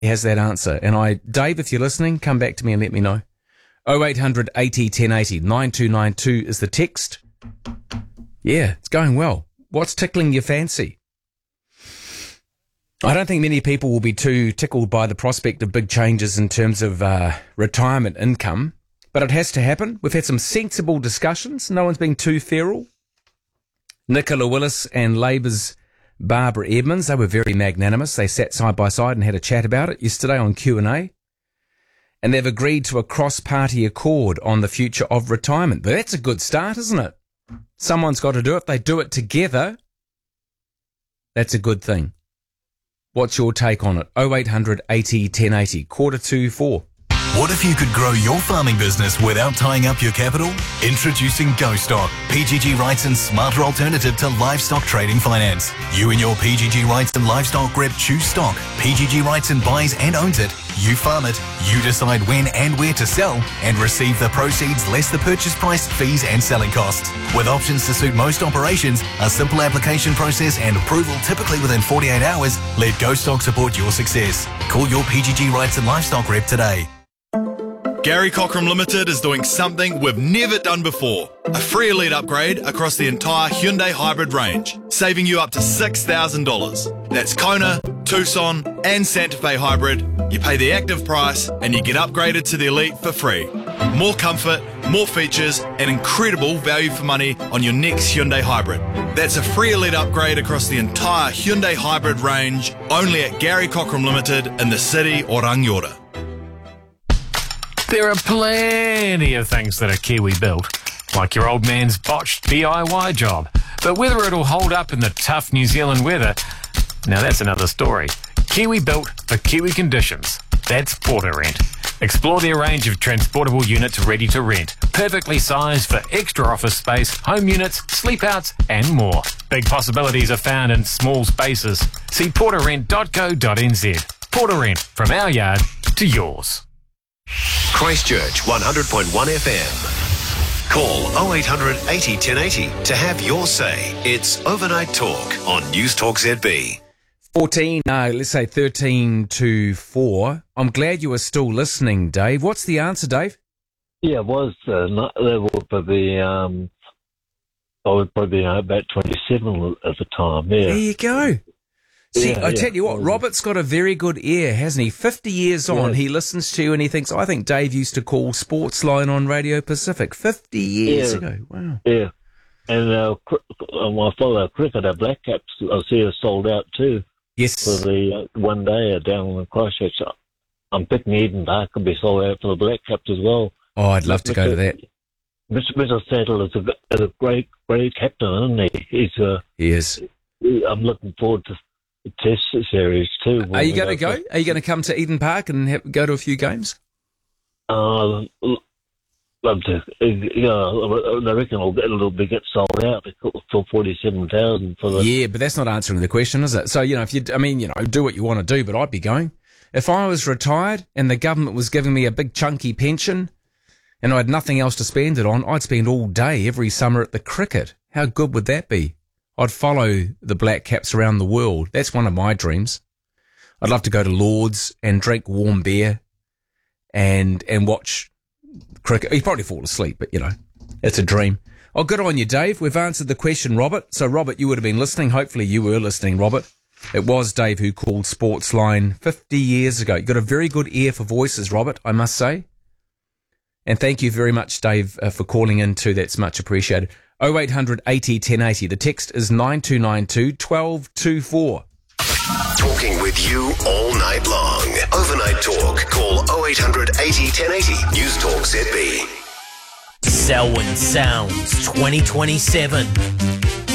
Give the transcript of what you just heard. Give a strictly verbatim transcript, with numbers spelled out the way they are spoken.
has that answer. And I, Dave, if you're listening, come back to me and let me know. oh eight hundred eighty ten eighty, nine two nine two is the text. Yeah, it's going well. What's tickling your fancy? I don't think many people will be too tickled by the prospect of big changes in terms of uh, retirement income, but it has to happen. We've had some sensible discussions. No one's been too feral. Nicola Willis and Labour's Barbara Edmonds, they were very magnanimous. They sat side by side and had a chat about it yesterday on Q and A. And they've agreed to a cross-party accord on the future of retirement. But that's a good start, isn't it? Someone's got to do it. They do it together. That's a good thing. What's your take on it? oh eight hundred eighty ten eighty, quarter to four. What if you could grow your farming business without tying up your capital? Introducing GoStock, P G G Wrightson's smarter alternative to livestock trading finance. You and your P G G Wrightson livestock rep choose stock. P G G Wrightson buys and owns it. You farm it. You decide when and where to sell and receive the proceeds less the purchase price, fees and selling costs. With options to suit most operations, a simple application process and approval typically within forty-eight hours, let GoStock support your success. Call your P G G Wrightson livestock rep today. Gary Cockram Limited is doing something we've never done before. A free Elite upgrade across the entire Hyundai hybrid range, saving you up to six thousand dollars. That's Kona, Tucson and Santa Fe hybrid. You pay the active price and you get upgraded to the Elite for free. More comfort, more features and incredible value for money on your next Hyundai hybrid. That's a free Elite upgrade across the entire Hyundai hybrid range, only at Gary Cockram Limited in the city or Rangiora. There are plenty of things that are Kiwi built, like your old man's botched D I Y job. But whether it'll hold up in the tough New Zealand weather, now that's another story. Kiwi built for Kiwi conditions. That's Porterent. Explore their range of transportable units ready to rent, perfectly sized for extra office space, home units, sleep outs and more. Big possibilities are found in small spaces. See porterent dot co dot n z. Porterent, from our yard to yours. Christchurch one hundred point one F M. Call oh eight hundred eighty ten eighty to have your say. It's Overnight Talk on News Talk Z B. fourteen, no, let's say thirteen to four. I'm glad you are still listening, Dave. What's the answer, Dave? Yeah, it was. Uh, not, they were probably, um, I was probably uh, about twenty-seven at the time, yeah. There you go. See, Yeah, I yeah. tell you what, Robert's got a very good ear, hasn't he? fifty years on, Yeah. he listens to you and he thinks, I think Dave used to call Sportsline on Radio Pacific fifty years Yeah. ago. Wow. Yeah. And uh, cr- uh, my fellow cricketer, Black Caps, I see are sold out too Yes. for the uh, one day down in Christchurch. I'm picking Eden Park could be sold out for the Black Caps as well. Oh, I'd love to go to that. Mister Mister Saddle is a, is a great, great captain, isn't he? He's uh, He is. I'm looking forward to the Test series too. Are you going to go? Are you going to come to Eden Park and have, go to a few games? Uh, love to. Yeah, I reckon it'll, it'll be get sold out for forty-seven thousand for the. Yeah, but that's not answering the question, is it? So, you know, if you, I mean, you know, do what you want to do, but I'd be going. If I was retired and the government was giving me a big chunky pension and I had nothing else to spend it on, I'd spend all day every summer at the cricket. How good would that be? I'd follow the Black Caps around the world. That's one of my dreams. I'd love to go to Lord's and drink warm beer and and watch cricket. You'd probably fall asleep, but, you know, it's a dream. Oh, good on you, Dave. We've answered the question, Robert. So, Robert, you would have been listening. Hopefully you were listening, Robert. It was Dave who called Sportsline fifty years ago. You've got a very good ear for voices, Robert, I must say. And thank you very much, Dave, uh, for calling in too. That's much appreciated. oh eight hundred eighty ten eighty. The text is nine two nine two, one two two four. Talking with you all night long. Overnight Talk. Call oh eight hundred eighty ten eighty. News Talk Z B. Selwyn Sounds twenty twenty-seven.